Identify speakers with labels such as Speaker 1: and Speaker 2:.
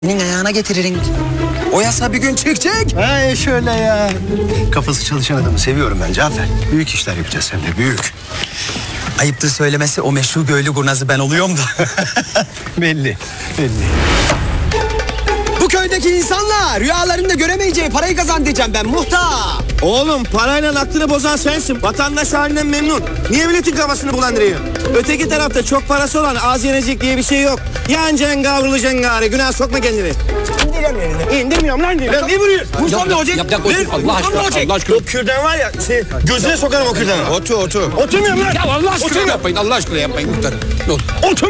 Speaker 1: Senin ayağına getiririm. O yasa bir gün çıkacak.
Speaker 2: Ay şöyle ya. Kafası çalışan adamı seviyorum ben Cafer. Büyük işler yapacağız hem de büyük.
Speaker 1: Ayıptır söylemesi o meşhur göylü kurnazı ben oluyorum da.
Speaker 2: Belli, belli.
Speaker 1: Bu köydeki insanlar rüyalarında göremeyeceği parayı kazan diyeceğim ben muhtar.
Speaker 3: Oğlum parayla aklını bozan sensin. Vatandaş halinden memnun. Niye milletin kafasını bulandırıyor? Öteki tarafta çok parası olan az yenecek diye bir şey yok. Yanacaksın kavrulacaksın gari. Günah sokma kendini. İndirmiyorum lan. Lan ne vuruyorsun? Vursam ne olacak?
Speaker 4: Yap, Allah aşkına, Allah aşkına.
Speaker 3: O kürdan var ya, gözüne sokarım o kürdanı.
Speaker 2: Otur.
Speaker 3: Oturmuyorum lan.
Speaker 4: Ya Allah aşkına yapmayın, Allah aşkına yapmayın muhtarım. Ne olur.
Speaker 3: Oturmuyorum.